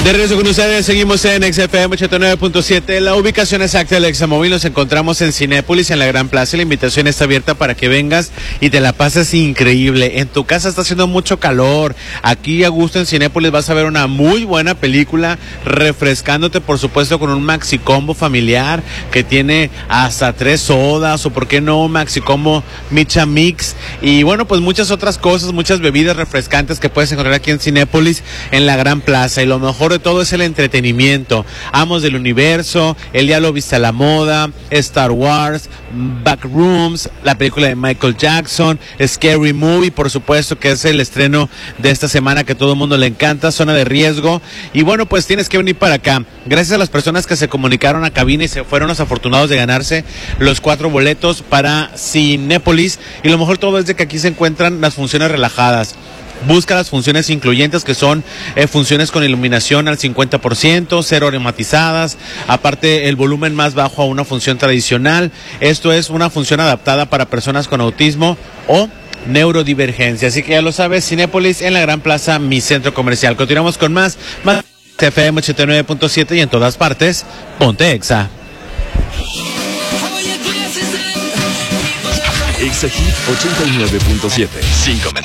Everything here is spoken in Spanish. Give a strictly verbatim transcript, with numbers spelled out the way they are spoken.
De regreso con ustedes, seguimos en X F M ochenta y nueve punto siete. La ubicación exacta del Examóvil, nos encontramos en Cinépolis, en la Gran Plaza. La invitación está abierta para que vengas y te la pases increíble. En tu casa está haciendo mucho calor. Aquí a gusto en Cinépolis vas a ver una muy buena película, refrescándote, por supuesto, con un maxi combo familiar que tiene hasta tres sodas, o por qué no, maxi combo Micha Mix. Y bueno, pues muchas otras cosas, muchas bebidas refrescantes que puedes encontrar aquí en Cinépolis, en la Gran Plaza. Y lo mejor de todo es el entretenimiento. Amos del Universo, El Diablo Viste a la Moda, Star Wars, Backrooms, la película de Michael Jackson, Scary Movie, por supuesto, que es el estreno de esta semana que a todo el mundo le encanta, Zona de Riesgo. Y bueno, pues tienes que venir para acá. Gracias a las personas que se comunicaron a cabina y se fueron los afortunados de ganarse los cuatro boletos para Cinépolis. Y lo mejor de todo es de que aquí se encuentran las funciones relajadas. Busca las funciones incluyentes, que son eh, funciones con iluminación al cincuenta por ciento, cero aromatizadas, aparte el volumen más bajo a una función tradicional. Esto es una función adaptada para personas con autismo o neurodivergencia. Así que ya lo sabes, Cinépolis en la Gran Plaza, mi centro comercial. Continuamos con más, más F M ochenta y nueve punto siete y en todas partes, ponte Exa. Exa Hit ochenta y nueve punto siete. Sin comentarios.